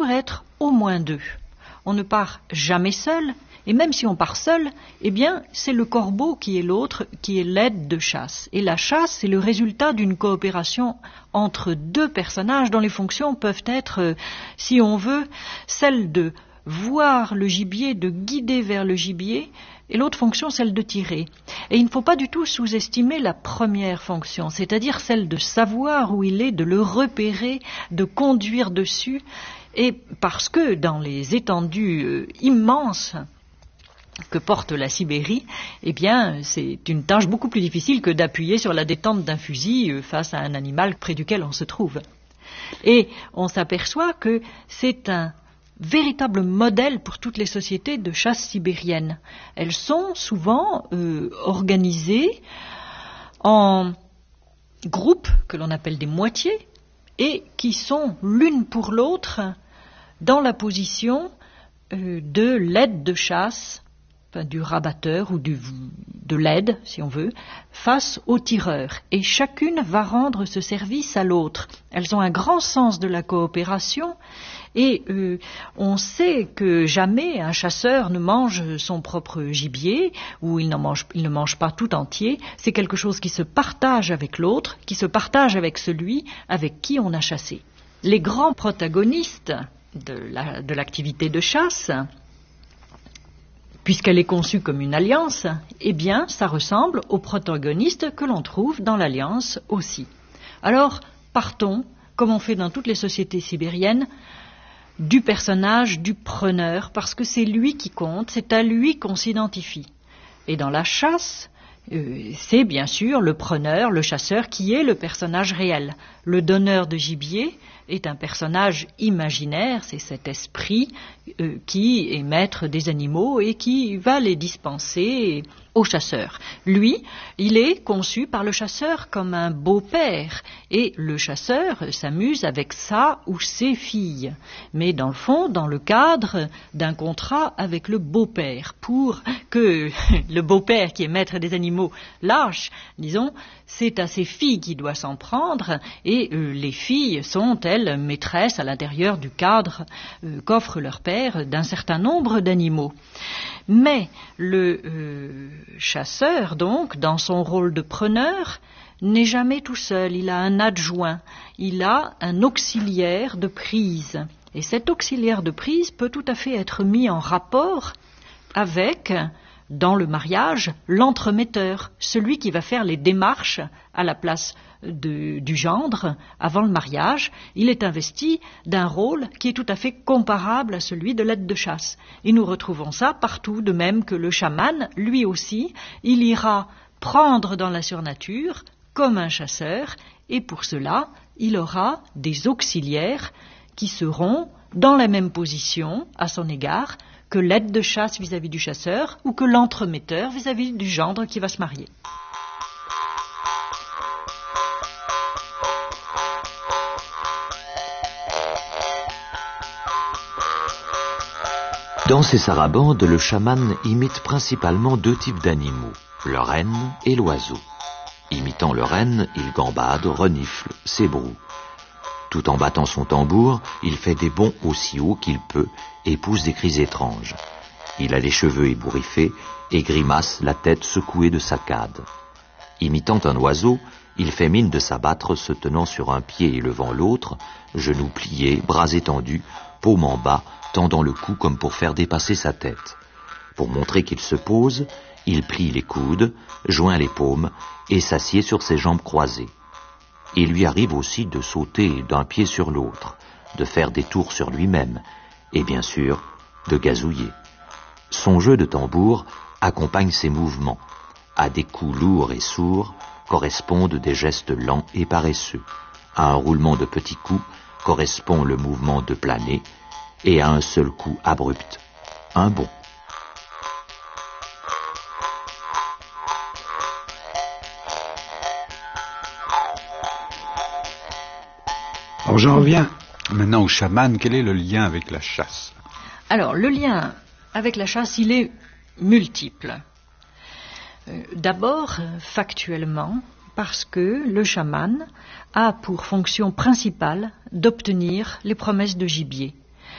être au moins deux. On ne part jamais seul, et même si on part seul, eh bien, c'est le corbeau qui est l'autre, qui est l'aide de chasse. Et la chasse, c'est le résultat d'une coopération entre deux personnages dont les fonctions peuvent être, si on veut, celle de voir le gibier, de guider vers le gibier, et l'autre fonction, celle de tirer. Et il ne faut pas du tout sous-estimer la première fonction, c'est-à-dire celle de savoir où il est, de le repérer, de conduire dessus, et parce que dans les étendues immenses que porte la Sibérie, eh bien, c'est une tâche beaucoup plus difficile que d'appuyer sur la détente d'un fusil face à un animal près duquel on se trouve. Et on s'aperçoit que c'est un véritable modèle pour toutes les sociétés de chasse sibérienne. Elles sont souvent organisées en groupes que l'on appelle des moitiés et qui sont l'une pour l'autre dans la position de l'aide de chasse, enfin, du rabatteur ou de l'aide, si on veut, face au tireur. Et chacune va rendre ce service à l'autre. Elles ont un grand sens de la coopération et on sait que jamais un chasseur ne mange son propre gibier ou il ne mange pas tout entier. C'est quelque chose qui se partage avec l'autre, qui se partage avec celui avec qui on a chassé. Les grands protagonistes de l'activité de chasse, puisqu'elle est conçue comme une alliance, eh bien, ça ressemble aux protagonistes que l'on trouve dans l'alliance aussi. Alors, partons, comme on fait dans toutes les sociétés sibériennes, du personnage du preneur, parce que c'est lui qui compte, c'est à lui qu'on s'identifie. Et dans la chasse, c'est bien sûr le preneur, le chasseur, qui est le personnage réel. Le donneur de gibier est un personnage imaginaire, c'est cet esprit qui est maître des animaux et qui va les dispenser au chasseur. Lui, il est conçu par le chasseur comme un beau-père et le chasseur s'amuse avec sa ou ses filles, mais dans le fond, dans le cadre d'un contrat avec le beau-père, pour que le beau-père qui est maître des animaux lâche, disons, c'est à ses filles qu'il doit s'en prendre et les filles sont, elles, maîtresses à l'intérieur du cadre qu'offre leur père d'un certain nombre d'animaux. Mais le chasseur, donc, dans son rôle de preneur, n'est jamais tout seul. Il a un adjoint, il a un auxiliaire de prise. Et cet auxiliaire de prise peut tout à fait être mis en rapport avec, dans le mariage, l'entremetteur, celui qui va faire les démarches à la place du gendre avant le mariage. Il est investi d'un rôle qui est tout à fait comparable à celui de l'aide de chasse. Et nous retrouvons ça partout, de même que le chaman, lui aussi, il ira prendre dans la surnature comme un chasseur, et pour cela, il aura des auxiliaires qui seront dans la même position à son égard que l'aide de chasse vis-à-vis du chasseur ou que l'entremetteur vis-à-vis du gendre qui va se marier. Dans ces sarabandes, le chaman imite principalement deux types d'animaux, le renne et l'oiseau. Imitant le renne, il gambade, renifle, s'ébroue. Tout en battant son tambour, il fait des bonds aussi haut qu'il peut et pousse des cris étranges. Il a les cheveux ébouriffés et grimace la tête secouée de saccades. Imitant un oiseau, il fait mine de s'abattre se tenant sur un pied et levant l'autre, genoux pliés, bras étendus, paume en bas, tendant le cou comme pour faire dépasser sa tête. Pour montrer qu'il se pose, il plie les coudes, joint les paumes et s'assied sur ses jambes croisées. Il lui arrive aussi de sauter d'un pied sur l'autre, de faire des tours sur lui-même et bien sûr de gazouiller. Son jeu de tambour accompagne ses mouvements. À des coups lourds et sourds correspondent des gestes lents et paresseux. À un roulement de petits coups correspond le mouvement de planer et à un seul coup abrupt, un bond. Alors j'en reviens maintenant au chaman. Quel est le lien avec la chasse? Alors le lien avec la chasse, il est multiple. D'abord, factuellement, parce que le chaman a pour fonction principale d'obtenir les promesses de gibier.